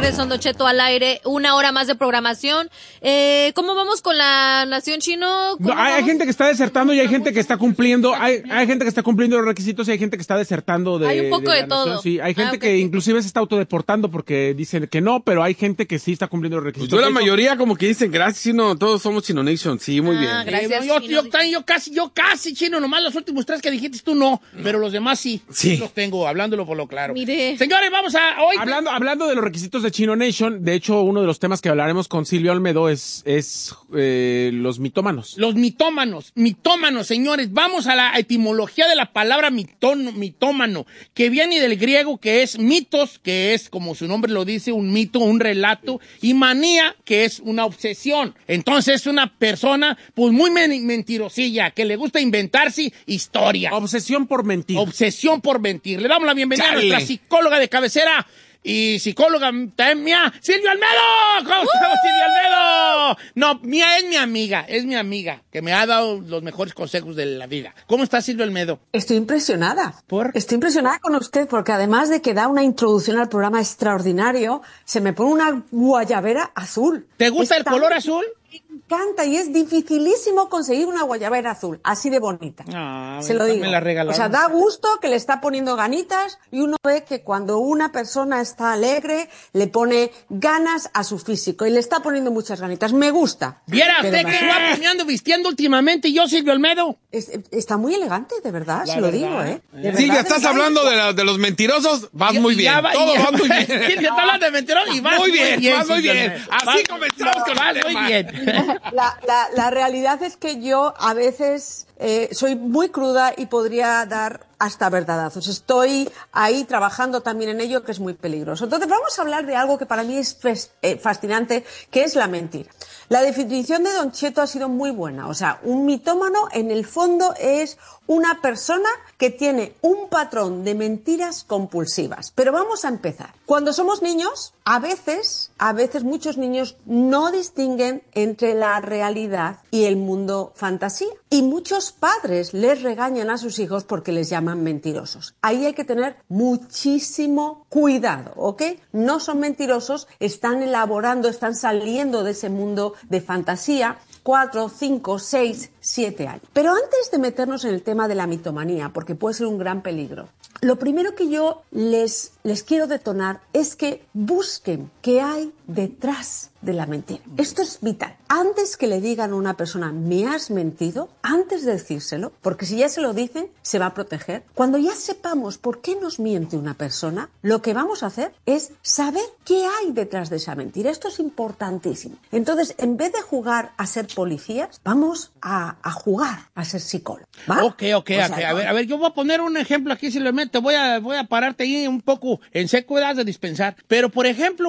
regreso a Don Cheto al aire, 1 hora más de programación. ¿Cómo vamos con la Nación Chino? No, hay gente que está desertando y hay gente que está cumpliendo, hay gente que está cumpliendo los requisitos y hay gente que está desertando de. Hay un poco de todo. Nación. Sí, hay gente que inclusive se está autodeportando porque dicen que no, pero hay gente que sí está cumpliendo los requisitos. Pues yo la mayoría como que dicen gracias, Chino, todos somos Chino Nation, sí, muy bien. Gracias, yo casi, Chino, nomás los últimos 3 que dijiste tú no, pero los demás sí. Sí. Los tengo, hablándolo por lo claro. Mire. Señores, vamos a hoy. Hablando de los requisitos de Chino Nation, de hecho, uno de los temas que hablaremos con Silvio Almedo es los mitómanos. Los mitómanos, señores. Vamos a la etimología de la palabra mitómano, que viene del griego, que es mitos, que es, como su nombre lo dice, un mito, un relato, y manía, que es una obsesión. Entonces, es una persona, pues, muy mentirosilla, que le gusta inventarse historia. Obsesión por mentir. Obsesión por mentir. Le damos la bienvenida a nuestra psicóloga de cabecera y psicóloga también mía, Silvio Almedo. ¿Cómo estamos, Silvio Almedo? No, mía es mi amiga, que me ha dado los mejores consejos de la vida. ¿Cómo está, Silvio Almedo? Estoy impresionada. ¿Por? Estoy impresionada con usted porque además de que da una introducción al programa extraordinario, se me pone una guayabera azul. ¿Te gusta el color azul? Me encanta y es dificilísimo conseguir una guayabera azul, así de bonita. Se lo digo. Me la regalaron. O sea, da gusto que le está poniendo ganitas y uno ve que cuando una persona está alegre, le pone ganas a su físico y le está poniendo muchas ganitas. Me gusta. Viera usted que guapo me ando vistiendo últimamente yo, Silvio Almedo. Está muy elegante, de verdad, La se lo verdad. digo, ¿eh? Sí, ya estás hablando de los mentirosos, vas muy bien. Todo va muy bien. Sí, está hablando de mentirosos y vas muy bien. Vas muy bien. Así comenzamos con vas muy bien. La realidad es que yo a veces soy muy cruda y podría dar hasta verdadazos. Estoy ahí trabajando también en ello, que es muy peligroso. Entonces vamos a hablar de algo que para mí es fascinante, que es la mentira. La definición de Don Cheto ha sido muy buena. O sea, un mitómano en el fondo es una persona que tiene un patrón de mentiras compulsivas. Pero vamos a empezar. Cuando somos niños, a veces muchos niños no distinguen entre la realidad y el mundo fantasía. Y muchos padres les regañan a sus hijos porque les llaman mentirosos. Ahí hay que tener muchísimo cuidado, ¿ok? No son mentirosos, están elaborando, están saliendo de ese mundo de fantasía 4, 5, 6, 7 años. Pero antes de meternos en el tema de la mitomanía, porque puede ser un gran peligro, lo primero que yo les quiero detonar es que busquen qué hay detrás de la mentira. Esto es vital. Antes que le digan a una persona, me has mentido, antes de decírselo, porque si ya se lo dicen, se va a proteger. Cuando ya sepamos por qué nos miente una persona, lo que vamos a hacer es saber qué hay detrás de esa mentira. Esto es importantísimo. Entonces, en vez de jugar a ser policías, vamos a jugar a ser psicólogos. ¿Va? Ok. A ver, yo voy a poner un ejemplo aquí, si lo meto. Voy a pararte ahí un poco en seco, edad de dispensar. Pero, por ejemplo,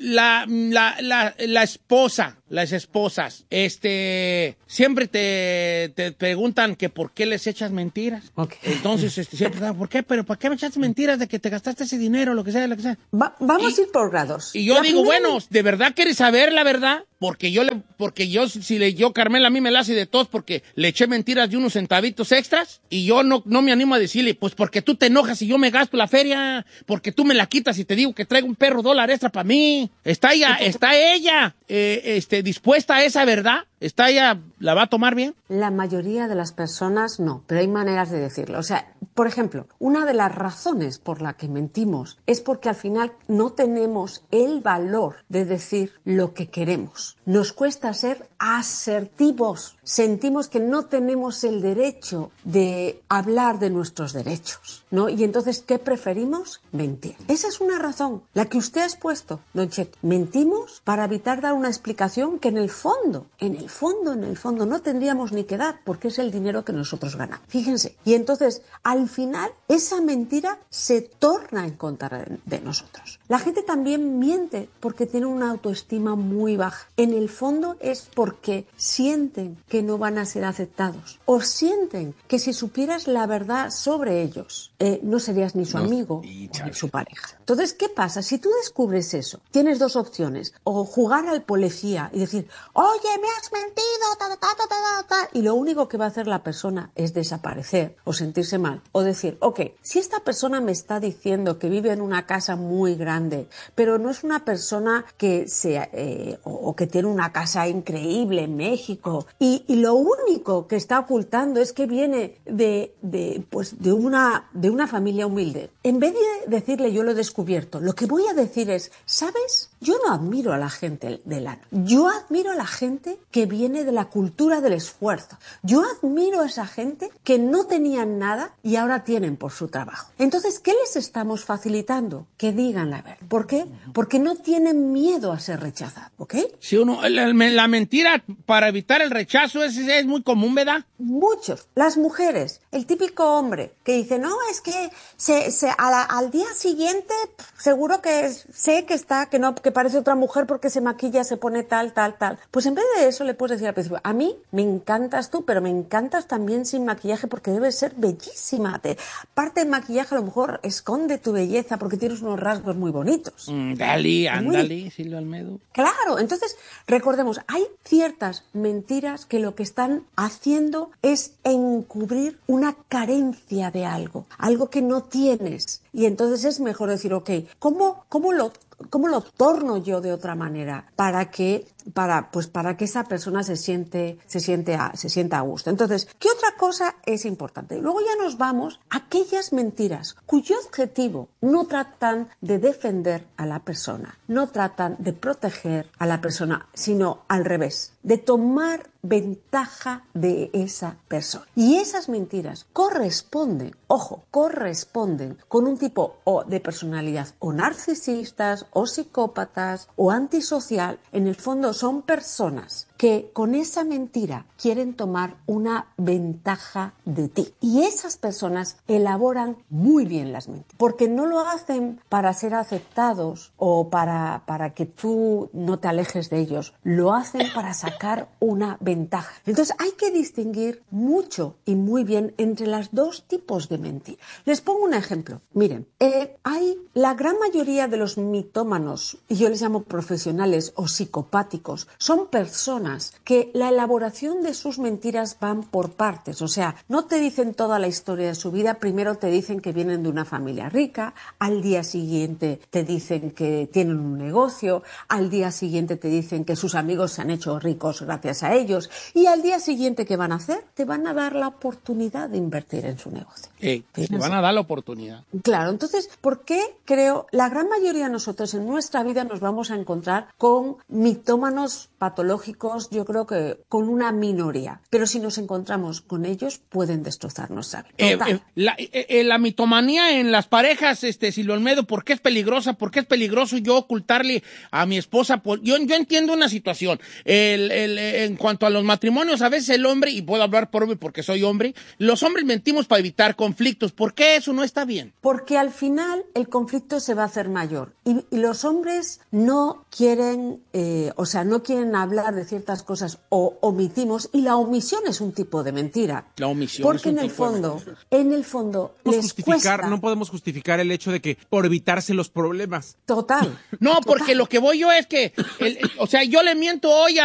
las esposas, siempre te preguntan que por qué les echas mentiras. Okay. Entonces, siempre, ¿por qué? ¿Pero para qué me echaste mentiras de que te gastaste ese dinero, lo que sea? Vamos a ir por grados. Y yo digo, bueno, ¿de verdad quieres saber la verdad? Porque yo Carmela, a mí me la hace de tos porque le eché mentiras de unos centavitos extras y yo no me animo a decirle, pues porque tú te enojas y yo me gasto la feria, porque tú me la quitas y te digo que traigo un perro $1 extra para mí. Está ella dispuesta a esa verdad. ¿Está ella, la va a tomar bien? La mayoría de las personas no, pero hay maneras de decirlo. O sea, por ejemplo, una de las razones por la que mentimos es porque al final no tenemos el valor de decir lo que queremos. Nos cuesta ser asertivos. Sentimos que no tenemos el derecho de hablar de nuestros derechos, ¿no? Y entonces, ¿qué preferimos? Mentir. Esa es una razón, la que usted ha expuesto, Don Cheto. Mentimos para evitar dar una explicación que en el fondo no tendríamos ni que dar, porque es el dinero que nosotros ganamos. Fíjense. Y entonces, al final, esa mentira se torna en contra de nosotros. La gente también miente porque tiene una autoestima muy baja. En el fondo es porque sienten que no van a ser aceptados o sienten que si supieras la verdad sobre ellos, no serías ni su amigo ni su pareja. Entonces, ¿qué pasa? Si tú descubres eso, tienes dos opciones. O jugar al policía y decir, oye, me has mentido, y lo único que va a hacer la persona es desaparecer o sentirse mal. o decir, ok, si esta persona me está diciendo que vive en una casa muy grande, pero no es una persona que o que tiene una casa increíble en México y lo único que está ocultando es que viene de una familia humilde. En vez de decirle yo lo he descubierto, lo que voy a decir es, ¿sabes? Yo no admiro a la gente de lana. Yo admiro a la gente que viene de la cultura del esfuerzo. Yo admiro a esa gente que no tenían nada y ahora tienen por su trabajo. Entonces, ¿qué les estamos facilitando? Que digan la verdad. ¿Por qué? Porque no tienen miedo a ser rechazados, ¿ok? Si la mentira para evitar el rechazo es muy común, ¿verdad? Muchos. Las mujeres, el típico hombre que dice, no, es que al día siguiente seguro que sé que parece otra mujer porque se maquilla, se pone tal. Pues en vez de eso le puedes decir al principio, a mí me encantas tú, pero me encantas también sin maquillaje porque debes ser bellísima. Aparte del maquillaje a lo mejor esconde tu belleza porque tienes unos rasgos muy bonitos. Ándale, Silvio Olmedo. Claro, entonces recordemos, hay ciertas mentiras que lo que están haciendo es encubrir una carencia de algo que no tienes. Y entonces es mejor decir, ok, ¿cómo lo torno yo de otra manera para que esa persona se sienta a gusto? Entonces, ¿qué otra cosa es importante? Luego ya nos vamos a aquellas mentiras cuyo objetivo no tratan de defender a la persona, no tratan de proteger a la persona, sino al revés, de tomar ventaja de esa persona. Y esas mentiras corresponden con un tipo o de personalidad o narcisistas o psicópatas o antisocial. En el fondo son personas que con esa mentira quieren tomar una ventaja de ti. Y esas personas elaboran muy bien las mentiras, porque no lo hacen para ser aceptados o para que tú no te alejes de ellos, lo hacen para sacar una ventaja. Entonces hay que distinguir mucho y muy bien entre los dos tipos de mentiras. Les pongo un ejemplo. Miren, hay la gran mayoría de los mitómanos, y yo les llamo profesionales o psicopáticos, son personas que la elaboración de sus mentiras van por partes. O sea, no te dicen toda la historia de su vida. Primero te dicen que vienen de una familia rica, al día siguiente te dicen que tienen un negocio, al día siguiente te dicen que sus amigos se han hecho ricos gracias a ellos, y al día siguiente, ¿qué van a hacer? Te van a dar la oportunidad de invertir en su negocio. Te van a dar la oportunidad. Claro, entonces, ¿por qué creo? La gran mayoría de nosotros en nuestra vida nos vamos a encontrar con mitómanos patológicos, yo creo que con una minoría. Pero si nos encontramos con ellos, pueden destrozar nuestra vida. La mitomanía en las parejas, Silvio Olmedo, ¿por qué es peligrosa? ¿Por qué es peligroso yo ocultarle a mi esposa? Yo entiendo una situación. En cuanto a los matrimonios, a veces el hombre, y puedo hablar por mí porque soy hombre, los hombres mentimos para evitar conflictos. ¿Por qué eso no está bien? Porque al final el conflicto se va a hacer mayor. Y los hombres no quieren, no quieren hablar de ciertas cosas o omitimos, y la omisión es un tipo de mentira. La omisión porque en el fondo les cuesta. No podemos justificar el hecho de que por evitarse los problemas. Total. No, porque lo que voy yo es que, yo le miento hoy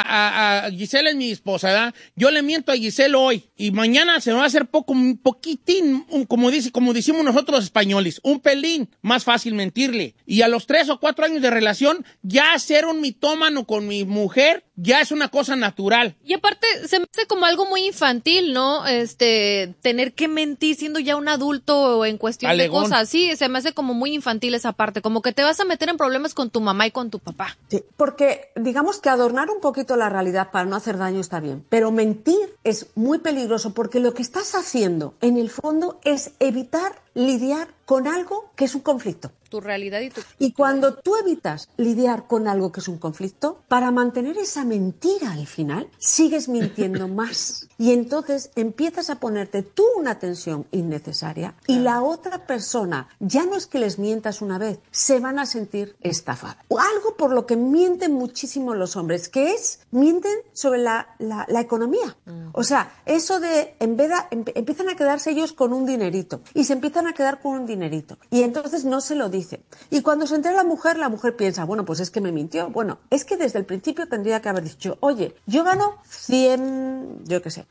a Giselle, es mi esposa, ¿verdad? Yo le miento a Giselle hoy y mañana se me va a hacer un poquitín, como decimos nosotros los españoles, un pelín más fácil mentirle. Y a los 3 o 4 años de relación, ya ser un mitómano con mi mujer ya es una cosa natural. Y aparte, se me hace como algo muy infantil, ¿no? Tener que mentir siendo ya un adulto en cuestión Alegón. de cosas. Sí, se me hace como muy infantil esa parte. Como que te vas a meter en problemas con tu mamá y con tu papá. Sí, porque digamos que adornar un poquito la realidad para no hacer daño está bien. Pero mentir es muy peligroso porque lo que estás haciendo, en el fondo, es evitar lidiar con algo que es un conflicto. Tu realidad y tu... Y cuando tú evitas lidiar con algo que es un conflicto, para mantener esa mentira al final, sigues mintiendo más. Y entonces empiezas a ponerte tú una tensión innecesaria y la otra persona, ya no es que les mientas una vez, se van a sentir estafadas. Algo por lo que mienten muchísimo los hombres, que es, mienten sobre la economía. O sea, eso de, empiezan a quedarse ellos con un dinerito y se empiezan a quedar con un dinerito. Y entonces no se lo dice. Y cuando se entera la mujer piensa, bueno, pues es que me mintió. Bueno, es que desde el principio tendría que haber dicho, oye, yo gano $100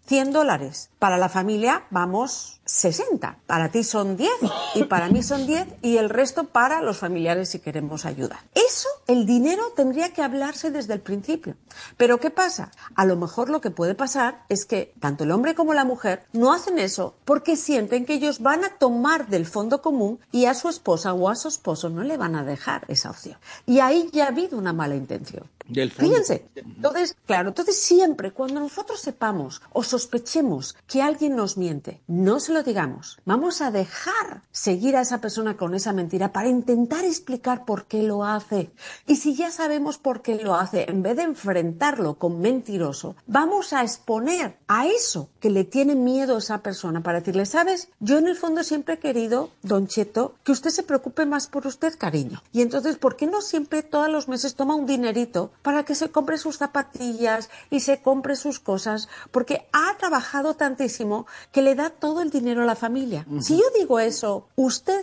Para la familia vamos 60. Para ti son 10 y para mí son 10 y el resto para los familiares si queremos ayuda. Eso, el dinero tendría que hablarse desde el principio. Pero ¿qué pasa? A lo mejor lo que puede pasar es que tanto el hombre como la mujer no hacen eso porque sienten que ellos van a tomar del fondo común y a su esposa o a su esposo no le van a dejar esa opción. Y ahí ya ha habido una mala intención. Fíjense. Entonces siempre cuando nosotros sepamos o sospechemos que alguien nos miente, no se lo digamos. Vamos a dejar seguir a esa persona con esa mentira para intentar explicar por qué lo hace. Y si ya sabemos por qué lo hace, en vez de enfrentarlo con mentiroso, vamos a exponer a eso que le tiene miedo a esa persona para decirle, ¿sabes? Yo en el fondo siempre he querido, Don Cheto, que usted se preocupe más por usted, cariño. Y entonces, ¿por qué no siempre todos los meses toma un dinerito para que se compre sus zapatillas y se compre sus cosas? Porque ha trabajado tantísimo que le da todo el dinero a la familia. Si yo digo eso, ¿usted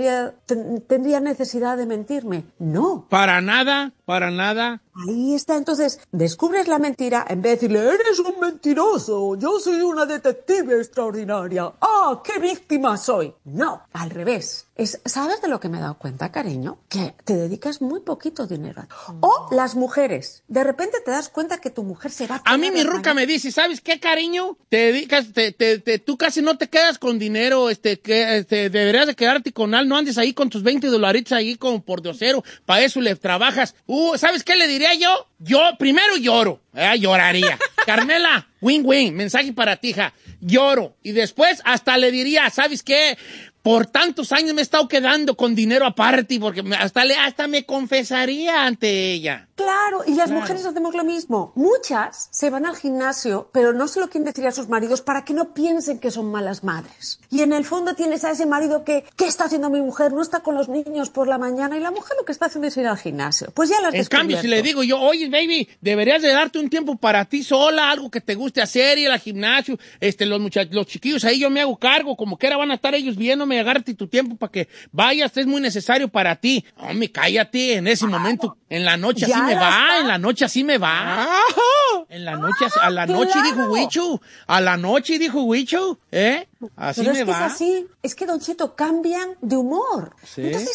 tendría necesidad de mentirme? No. Para nada, para nada. Ahí está. Entonces, descubres la mentira en vez de decirle, eres un mentiroso, yo soy una detective extraordinaria. ¡Ah, qué víctima soy! No, al revés. ¿Sabes de lo que me he dado cuenta, cariño? Que te dedicas muy poquito dinero. O las mujeres. De repente te das cuenta que tu mujer se va a mí mi ruca me dice, ¿sabes qué, cariño? Te dedicas, tú casi no te quedas con dinero, deberías de quedarte con algo, no andes ahí con tus $20 ahí como por diosero, para eso le trabajas. ¿Sabes qué le diría yo? Yo primero lloro, lloraría. Carmela, win-win, mensaje para ti, hija. Lloro. Y después hasta le diría, ¿sabes qué? Por tantos años me he estado quedando con dinero aparte porque hasta me confesaría ante ella. Claro, y las mujeres hacemos lo mismo. Muchas se van al gimnasio, pero no se lo quieren decir a sus maridos para que no piensen que son malas madres. Y en el fondo tienes a ese marido que, ¿qué está haciendo mi mujer? No está con los niños por la mañana y la mujer lo que está haciendo es ir al gimnasio. Pues ya las En cambio, si le digo yo, oye, baby, deberías de darte un tiempo para ti sola, algo que te guste hacer, ir al gimnasio, los chiquillos ahí yo me hago cargo, como quiera van a estar ellos viéndome, agárrate tu tiempo para que vayas, es muy necesario para ti. Hombre, cállate, en ese momento, en la noche así me va, en la noche así me va. En la noche, a la noche dijo Huicho, a la noche dijo Huicho, así pero me es que va. Es así, es que Don Cheto cambian de humor. ¿Sí? Entonces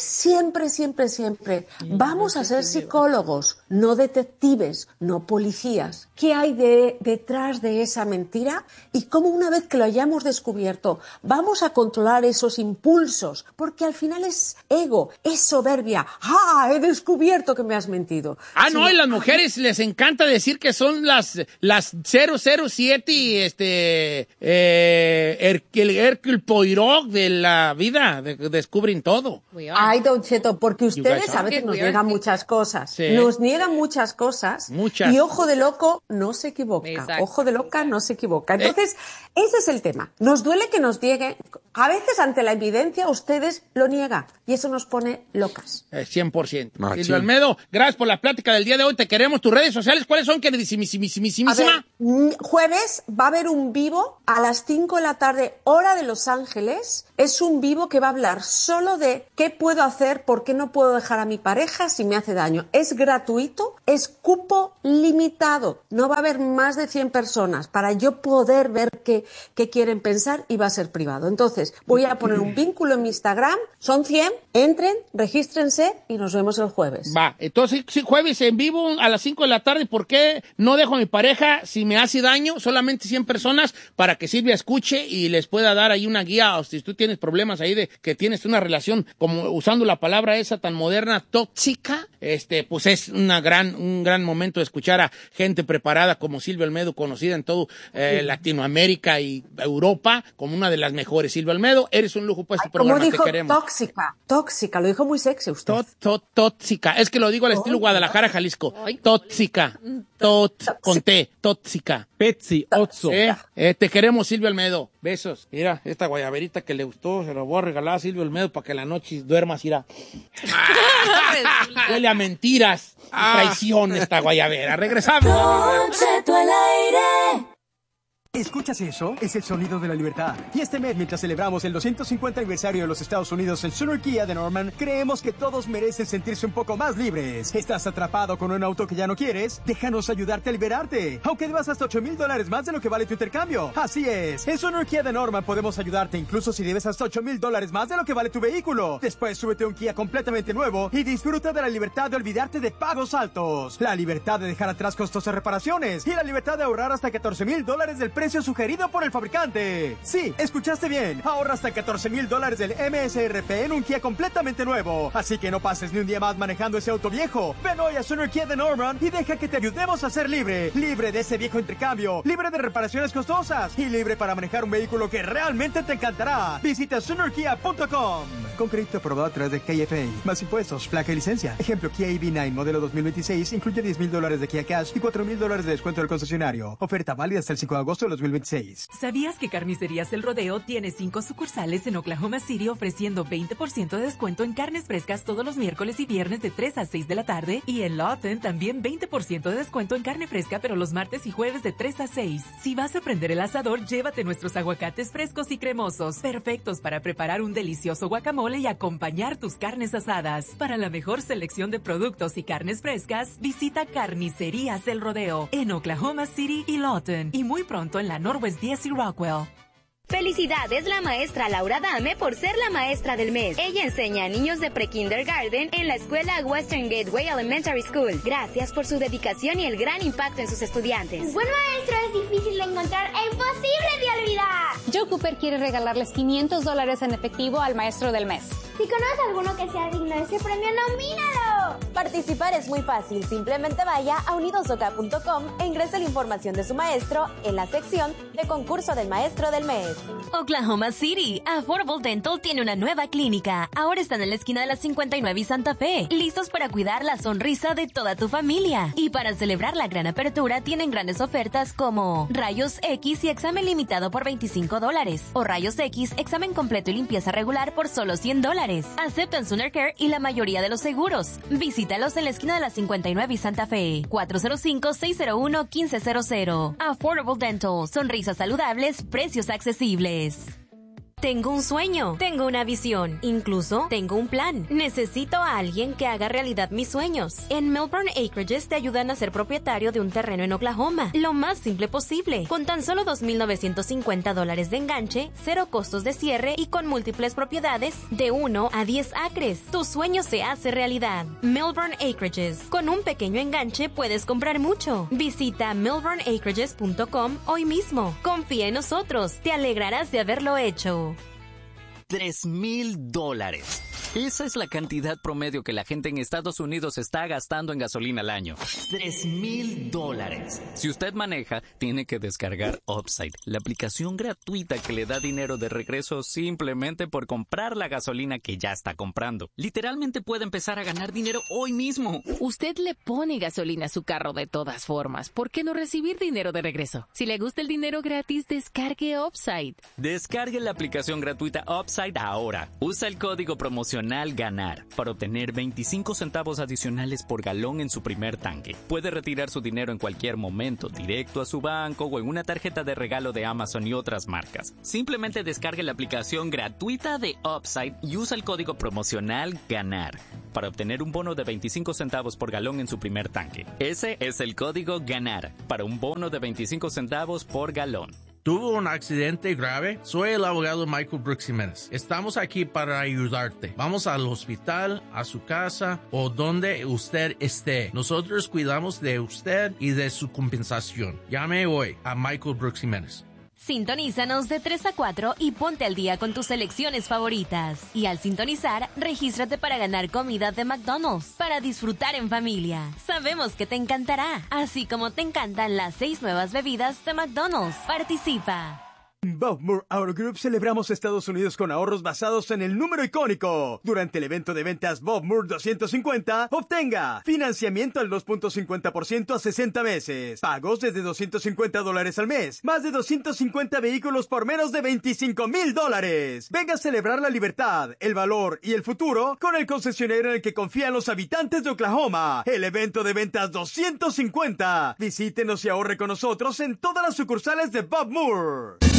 siempre vamos a ser psicólogos, no detectives, no policías. ¿Qué hay detrás de esa mentira? Y cómo una vez que lo hayamos descubierto, vamos a controlar esos impulsos, porque al final es ego, es soberbia. ¡Ah, he descubierto que me has mentido! No, y las mujeres les encanta decir que son las 007 y el Hercule Poirot de la vida, descubren todo. Ay, Don Cheto, porque ustedes a veces nos niegan muchas cosas. Sí. Nos niegan muchas cosas. Muchas. Y ojo de loco no se equivoca. Exacto. Ojo de loca no se equivoca. Entonces, ese es el tema. Nos duele que nos nieguen. A veces ante la evidencia ustedes lo niegan. Y eso nos pone locas. 100%. Silvio Olmedo, gracias por la plática del día de hoy. Te queremos. Tus redes sociales, ¿cuáles son? Jueves va a haber un vivo a las 5 de la tarde, hora de Los Ángeles. Es un vivo que va a hablar solo de qué puedo hacer, por qué no puedo dejar a mi pareja si me hace daño. Es gratuito, es cupo limitado. No va a haber más de 100 personas para yo poder ver qué quieren pensar y va a ser privado. Entonces, voy a poner un vínculo en mi Instagram. Son 100. Entren, regístrense y nos vemos el jueves. Va, entonces jueves en vivo a las 5 de la tarde. ¿Por qué no dejo a mi pareja si me hace daño? Solamente 100 personas para que Silvia escuche y les pueda dar ahí una guía. O si tú tienes problemas ahí de que tienes una relación, como usando la palabra esa tan moderna, tóxica, pues es un gran momento de escuchar a gente preparada como Silvia Olmedo, conocida en todo Latinoamérica y Europa como una de las mejores. Silvia Olmedo, eres un lujo para este programa. Como dijo, te queremos. Tóxica, lo dijo muy sexy usted. Tóxica, es que lo digo al estilo Guadalajara, Jalisco. Tóxica, con T, tóxica. Pezzi, Otso. Te queremos, Silvio Olmedo. Besos. Mira, esta guayaberita que le gustó, se lo voy a regalar a Silvio Olmedo para que la noche duermas, irá. Huele a mentiras y traición esta guayabera. Regresamos. ¿Escuchas eso? Es el sonido de la libertad. Y este mes, mientras celebramos el 250 aniversario de los Estados Unidos en Sooner Kia de Norman, creemos que todos merecen sentirse un poco más libres. ¿Estás atrapado con un auto que ya no quieres? Déjanos ayudarte a liberarte. Aunque debas hasta $8,000 más de lo que vale tu intercambio. Así es. En Sooner Kia de Norman podemos ayudarte incluso si debes hasta $8,000 más de lo que vale tu vehículo. Después súbete a un Kia completamente nuevo y disfruta de la libertad de olvidarte de pagos altos. La libertad de dejar atrás costosas reparaciones. Y la libertad de ahorrar hasta $14,000 del precio sugerido por el fabricante. Sí, escuchaste bien. Ahorra hasta $14,000 del MSRP en un Kia completamente nuevo. Así que no pases ni un día más manejando ese auto viejo. Ven hoy a Sooner Kia de Norman y deja que te ayudemos a ser libre. Libre de ese viejo intercambio. Libre de reparaciones costosas. Y libre para manejar un vehículo que realmente te encantará. Visita SoonerKia.com. Con crédito aprobado a través de KFA. Más impuestos, placa y licencia. Ejemplo, Kia EV9 modelo 2026 incluye $10,000 de Kia Cash y $4,000 de descuento del concesionario. Oferta válida hasta el 5 de agosto de 2026. ¿Sabías que Carnicerías El Rodeo tiene 5 sucursales en Oklahoma City ofreciendo 20% de descuento en carnes frescas todos los miércoles y viernes de 3 a 6 de la tarde? Y en Lawton también 20% de descuento en carne fresca, pero los martes y jueves de 3 a 6. Si vas a prender el asador, llévate nuestros aguacates frescos y cremosos, perfectos para preparar un delicioso guacamole y acompañar tus carnes asadas. Para la mejor selección de productos y carnes frescas, visita Carnicerías El Rodeo en Oklahoma City y Lawton, y muy pronto en la Northwest 10 y Rockwell. Felicidades la maestra Laura Dame por ser la maestra del mes. Ella enseña a niños de pre-kindergarten en la escuela Western Gateway Elementary School. Gracias por su dedicación y el gran impacto en sus estudiantes. Un buen maestro es difícil de encontrar e imposible de olvidar. Joe Cooper quiere regalarles $500 en efectivo al maestro del mes. Si conoces a alguno que sea digno de ese premio, nomínalo. Participar es muy fácil. Simplemente vaya a unidosoca.com e ingrese la información de su maestro en la sección de concurso del maestro del mes. Oklahoma City, Affordable Dental tiene una nueva clínica. Ahora están en la esquina de la 59 y Santa Fe, listos para cuidar la sonrisa de toda tu familia. Y para celebrar la gran apertura, tienen grandes ofertas como rayos X y examen limitado por $25, o rayos X, examen completo y limpieza regular por solo $100. Aceptan Sooner Care y la mayoría de los seguros. Visítalos en la esquina de la 59 y Santa Fe, 405-601-1500. Affordable Dental, sonrisas saludables, precios accesibles. Tengo un sueño, tengo una visión, incluso tengo un plan. Necesito a alguien que haga realidad mis sueños. En Melbourne Acreages te ayudan a ser propietario de un terreno en Oklahoma, lo más simple posible, con tan solo $2,950 de enganche, 0 costos de cierre y con múltiples propiedades de 1 a 10 acres. Tu sueño se hace realidad. Melbourne Acreages. Con un pequeño enganche puedes comprar mucho. Visita melbourneacreages.com hoy mismo. Confía en nosotros, te alegrarás de haberlo hecho. $3,000. Esa es la cantidad promedio que la gente en Estados Unidos está gastando en gasolina al año. $3,000. Si usted maneja, tiene que descargar Upside, la aplicación gratuita que le da dinero de regreso simplemente por comprar la gasolina que ya está comprando. Literalmente puede empezar a ganar dinero hoy mismo. Usted le pone gasolina a su carro de todas formas. ¿Por qué no recibir dinero de regreso? Si le gusta el dinero gratis, descargue Upside. Descargue la aplicación gratuita Upside ahora. Usa el código promocional GANAR para obtener 25 centavos adicionales por galón en su primer tanque. Puede retirar su dinero en cualquier momento, directo a su banco o en una tarjeta de regalo de Amazon y otras marcas. Simplemente descargue la aplicación gratuita de Upside y usa el código promocional GANAR para obtener un bono de 25 centavos por galón en su primer tanque. Ese es el código GANAR para un bono de 25 centavos por galón. ¿Tuvo un accidente grave? Soy el abogado Michael Brooks Jiménez. Estamos aquí para ayudarte. Vamos al hospital, a su casa o donde usted esté. Nosotros cuidamos de usted y de su compensación. Llame hoy a Michael Brooks Jiménez. Sintonízanos de 3 a 4 y ponte al día con tus selecciones favoritas. Y al sintonizar, regístrate para ganar comida de McDonald's para disfrutar en familia. Sabemos que te encantará, así como te encantan las 6 nuevas bebidas de McDonald's. Participa. Bob Moore Auto Group celebramos Estados Unidos con ahorros basados en el número icónico. Durante el evento de ventas Bob Moore 250, obtenga financiamiento al 2.50% a 60 meses, pagos desde $250 al mes, más de 250 vehículos por menos de $25,000. Venga a celebrar la libertad, el valor y el futuro con el concesionario en el que confían los habitantes de Oklahoma. El evento de ventas 250. Visítenos y ahorre con nosotros en todas las sucursales de Bob Moore.